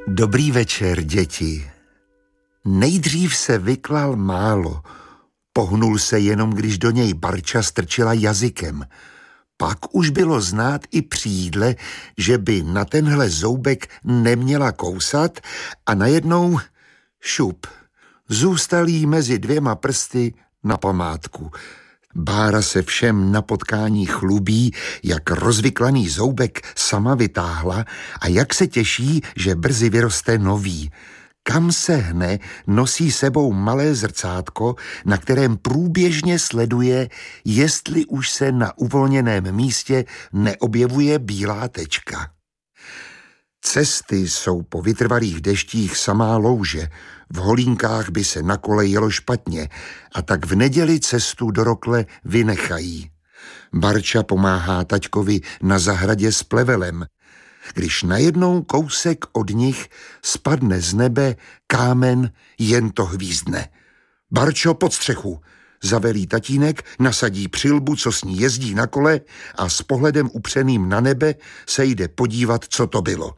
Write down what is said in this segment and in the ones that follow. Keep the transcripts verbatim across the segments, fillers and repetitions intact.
Dobrý večer, děti. Nejdřív se vyklal málo. Pohnul se jenom, když do něj Barča strčila jazykem. Pak už bylo znát i při jídle, že by na tenhle zoubek neměla kousat a najednou šup. Zůstal jí mezi dvěma prsty na památku. Bára se všem na potkání chlubí, jak rozvyklaný zoubek sama vytáhla a jak se těší, že brzy vyroste nový. Kam se hne, nosí sebou malé zrcátko, na kterém průběžně sleduje, jestli už se na uvolněném místě neobjevuje bílá tečka. Cesty jsou po vytrvalých deštích samá louže, v holínkách by se na kole jelo špatně a tak v neděli cestu do rokle vynechají. Barča pomáhá taťkovi na zahradě s plevelem, když najednou kousek od nich spadne z nebe kámen, jen to hvízdne. Barčo, pod střechu, zavelí tatínek, nasadí přilbu, co s ní jezdí na kole a s pohledem upřeným na nebe se jde podívat, co to bylo.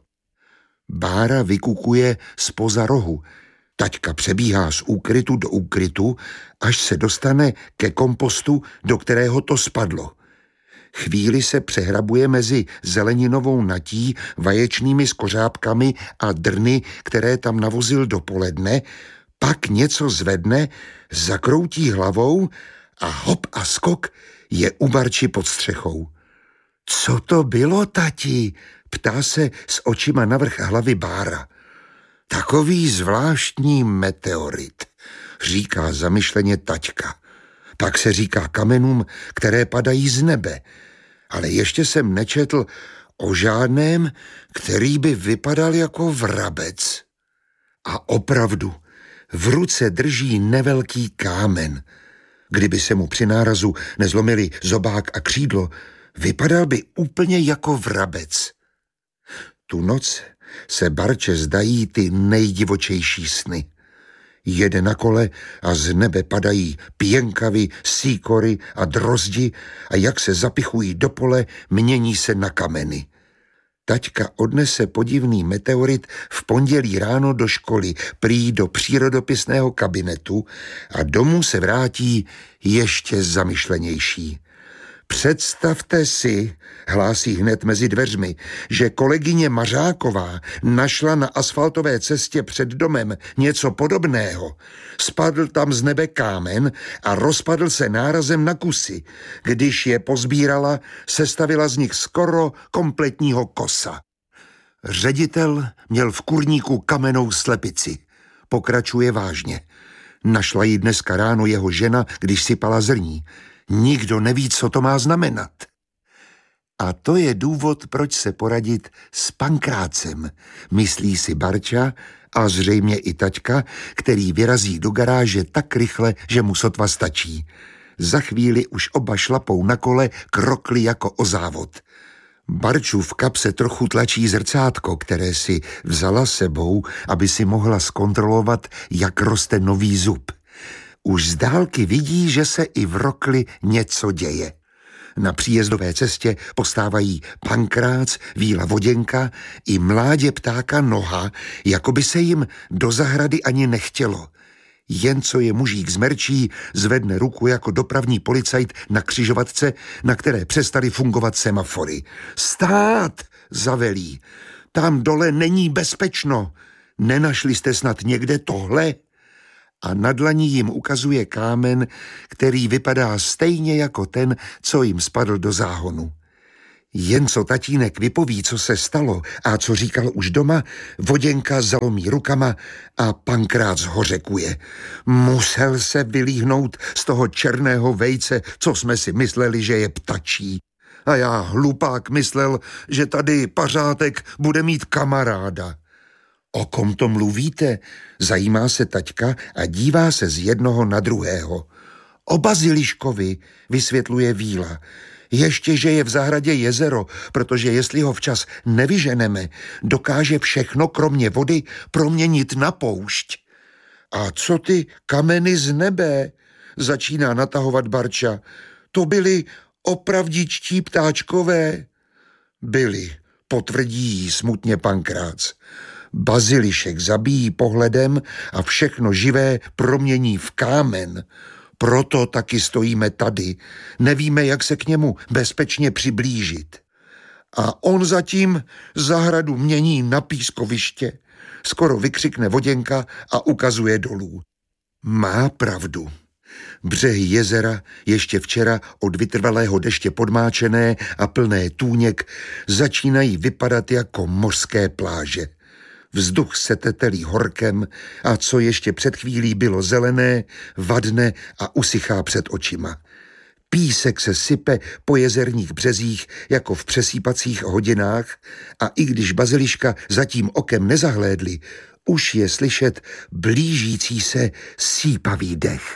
Bára vykukuje zpoza rohu. Taťka přebíhá z úkrytu do úkrytu, až se dostane ke kompostu, do kterého to spadlo. Chvíli se přehrabuje mezi zeleninovou natí, vaječnými skořápkami a drny, které tam navozil dopoledne, pak něco zvedne, zakroutí hlavou a hop a skok je u Barči pod střechou. Co to bylo, tati? Ptá se s očima navrch hlavy Bára. Takový zvláštní meteorit, říká zamyšleně taťka. Pak se říká kamenům, které padají z nebe. Ale ještě jsem nečetl o žádném, který by vypadal jako vrabec. A opravdu, v ruce drží nevelký kámen. Kdyby se mu při nárazu nezlomili zobák a křídlo, vypadal by úplně jako vrabec. Tu noc se Barče zdají ty nejdivočejší sny. Jede na kole a z nebe padají pěnkavy, síkory a drozdi a jak se zapichují do pole, mění se na kameny. Taťka odnese podivný meteorit v pondělí ráno do školy, prý do přírodopisného kabinetu a domů se vrátí ještě zamyšlenější. Představte si, hlásí hned mezi dveřmi, že kolegyně Mařáková našla na asfaltové cestě před domem něco podobného. Spadl tam z nebe kámen a rozpadl se nárazem na kusy. Když je pozbírala, sestavila z nich skoro kompletního kosa. Ředitel měl v kurníku kamennou slepici. Pokračuje vážně. Našla ji dneska ráno jeho žena, když sypala zrní. Nikdo neví, co to má znamenat. A to je důvod, proč se poradit s Pankrácem, myslí si Barča a zřejmě i taťka, který vyrazí do garáže tak rychle, že mu sotva stačí. Za chvíli už oba šlapou na kole, krokli jako o závod. Barču v kapse trochu tlačí zrcátko, které si vzala sebou, aby si mohla zkontrolovat, jak roste nový zub. Už z dálky vidí, že se i v rokli něco děje. Na příjezdové cestě postávají Pankrác, Víla Voděnka i mládě ptáka Noha, jako by se jim do zahrady ani nechtělo. Jen co je mužík zmerčí, zvedne ruku jako dopravní policajt na křižovatce, na které přestaly fungovat semafory. Stát, zavelí. Tam dole není bezpečno. Nenašli jste snad někde tohle? A na dlani jim ukazuje kámen, který vypadá stejně jako ten, co jim spadl do záhonu. Jen co tatínek vypoví, co se stalo a co říkal už doma, Voděnka zalomí rukama a Pankrác hořekuje. Musel se vylíhnout z toho černého vejce, co jsme si mysleli, že je ptačí. A já, hlupák, myslel, že tady pařátek bude mít kamaráda. O kom to mluvíte? Zajímá se taťka a dívá se z jednoho na druhého. O Baziliškovi, vysvětluje Víla. Ještě, že je v zahradě jezero, protože jestli ho včas nevyženeme, dokáže všechno kromě vody proměnit na poušť. A co ty kameny z nebe? Začíná natahovat Barča. To byly opravdičtí ptáčkové. Byli, potvrdí jí smutně Pankrác. Bazilišek zabíjí pohledem a všechno živé promění v kámen. Proto taky stojíme tady. Nevíme, jak se k němu bezpečně přiblížit. A on zatím zahradu mění na pískoviště. Skoro vykřikne Voděnka a ukazuje dolů. Má pravdu. Břehy jezera, ještě včera od vytrvalého deště podmáčené a plné tůněk, začínají vypadat jako mořské pláže. Vzduch se tetelí horkem a co ještě před chvílí bylo zelené, vadne a usychá před očima. Písek se sype po jezerních březích jako v přesýpacích hodinách a i když Baziliška zatím okem nezahlédli, už je slyšet blížící se sípavý dech.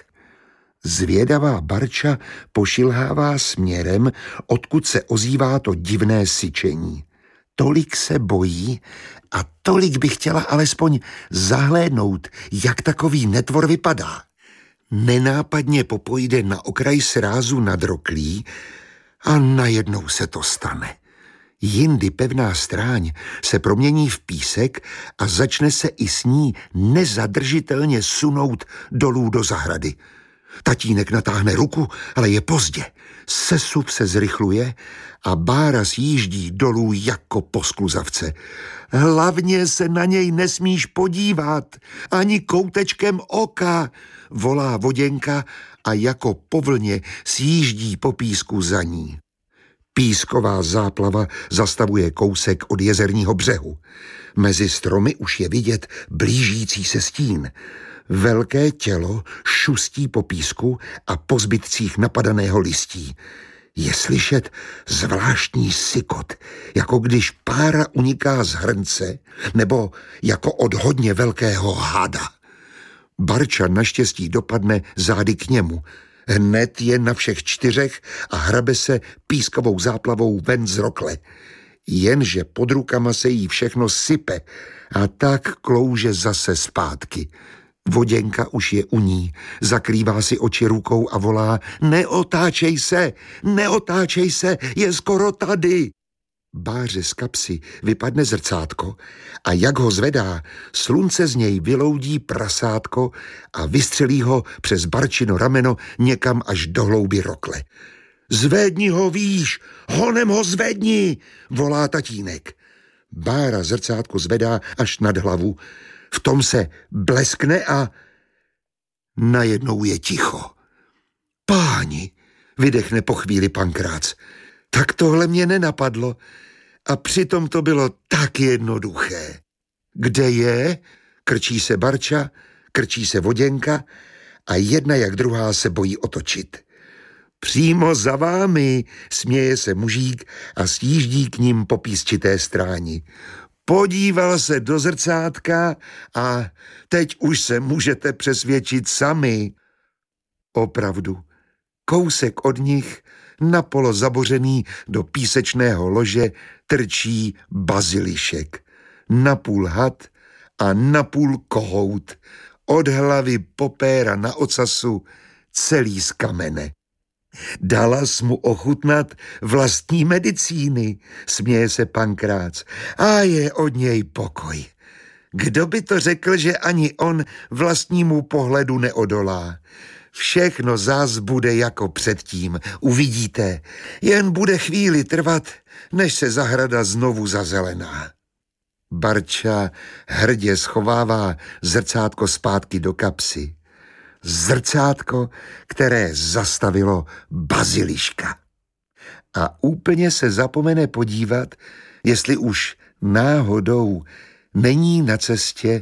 Zvědavá Barča pošilhává směrem, odkud se ozývá to divné syčení. Tolik se bojí a tolik by chtěla alespoň zahlédnout, jak takový netvor vypadá. Nenápadně popojde na okraj srázu nad roklí a najednou se to stane. Jindy pevná stráň se promění v písek a začne se i s ní nezadržitelně sunout dolů do zahrady. Tatínek natáhne ruku, ale je pozdě. Sesuv se zrychluje a Bára sjíždí dolů jako po skluzavce. Hlavně se na něj nesmíš podívat, ani koutečkem oka, volá Voděnka a jako po vlně sjíždí po písku za ní. Písková záplava zastavuje kousek od jezerního břehu. Mezi stromy už je vidět blížící se stín. Velké tělo šustí po písku a po zbytcích napadaného listí. Je slyšet zvláštní sykot, jako když pára uniká z hrnce nebo jako od hodně velkého hada. Barča naštěstí dopadne zády k němu. Hned je na všech čtyřech a hrabe se pískovou záplavou ven z rokle. Jenže pod rukama se jí všechno sype a tak klouže zase zpátky. Voděnka už je u ní, zakrývá si oči rukou a volá: Neotáčej se, neotáčej se, je skoro tady. Báře z kapsy vypadne zrcátko a jak ho zvedá, slunce z něj vyloudí prasátko a vystřelí ho přes Barčino rameno někam až do hlouby rokle. Zvedni ho výš, honem ho zvedni, volá tatínek. Bára zrcátko zvedá až nad hlavu, v tom se bleskne a najednou je ticho. Páni, vydechne po chvíli Pankrác. Tak tohle mě nenapadlo a přitom to bylo tak jednoduché. Kde je? Krčí se Barča, krčí se Voděnka a jedna jak druhá se bojí otočit. Přímo za vámi, směje se mužík a sjíždí k ním po písčité stráni. Podíval se do zrcátka a teď už se můžete přesvědčit sami. Opravdu, kousek od nich, napolo zabořený do písečného lože, trčí Bazilišek. Napůl had a napůl kohout, od hlavy po péra na ocasu, celý z kamene. Dala jsi mu ochutnat vlastní medicíny, směje se Pankrác, a je od něj pokoj. Kdo by to řekl, že ani on vlastnímu pohledu neodolá? Všechno zas bude jako předtím, uvidíte. Jen bude chvíli trvat, než se zahrada znovu zazelená. Barča hrdě schovává zrcátko zpátky do kapsy. Zrcátko, které zastavilo Baziliška. A úplně se zapomene podívat, jestli už náhodou není na cestě